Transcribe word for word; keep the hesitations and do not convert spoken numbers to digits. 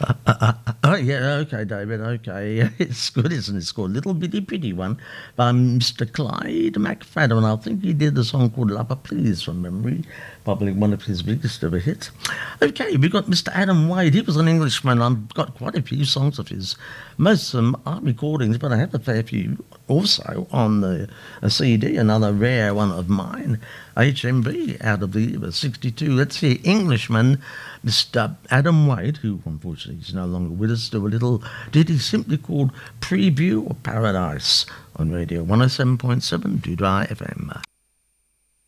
Uh, uh, uh, oh, yeah, okay, David, okay. It's good, isn't it? It's called Little Bitty Pretty One by Mister Clyde McFadden. I think he did a song called Lover Please from memory, probably one of his biggest ever hits. Okay, we've got Mister Adam Wade. He was an Englishman. I've got quite a few songs of his. Most of them are recordings, but I have a fair few also on the a C D, another rare one of mine, H M V out of the year sixty-two. Let's see, Englishman, Mister Adam Wade, who unfortunately is no longer with us, do a little ditty simply called Preview of Paradise on Radio one oh seven point seven Doodle F M.